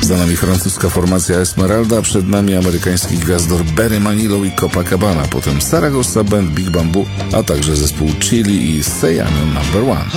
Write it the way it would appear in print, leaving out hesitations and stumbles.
Za nami francuska formacja Esmeralda, przed nami amerykański gwiazdor Barry Manilow i Copacabana, potem Saragossa Band, Big Bamboo, a także zespół Chili i Sejano No. 1.